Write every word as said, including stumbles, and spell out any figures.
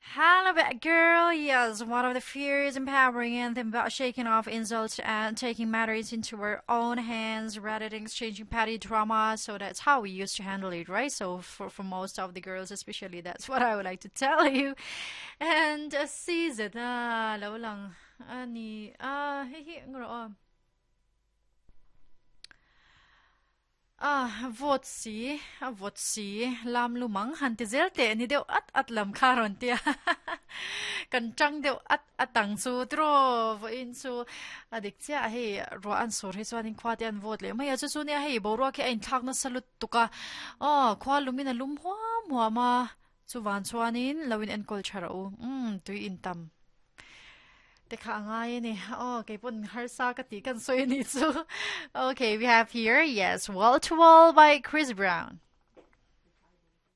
Hello, bad girl. Yes, one of the fierce, empowering anthem about shaking off insults and taking matters into our own hands rather than exchanging petty drama. So that's how we used to handle it, right? So for for most of the girls, especially, that's what I would like to tell you. And uh, season, ah, law lang. Ani, ah, hihi, ngro, ah, votsi, ah, votsi, lam lumang hantizelte ni deu at at lam karon tia. Kan chang deu at atang su tro vo in su adik chia hei ro an sur he swanin khwati an vot le mai achu su ne hei bo ro ke ein thak na salut tuka oh khwa lumina lum hwa hwa ma chu wan chuanin lawin en kol chara u um tui in tam te kha ngai ni oh ke pun har sa ka ti kan soi ni chu okay we have here yes wall to wall by Chris Brown.